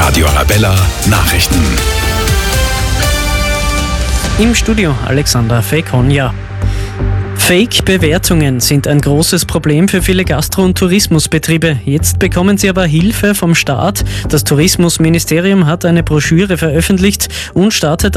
Radio Arabella Nachrichten. Im Studio Alexander Fekonja. Fake-Bewertungen sind ein großes Problem für viele Gastro- und Tourismusbetriebe. Jetzt bekommen sie aber Hilfe vom Staat. Das Tourismusministerium hat eine Broschüre veröffentlicht und startet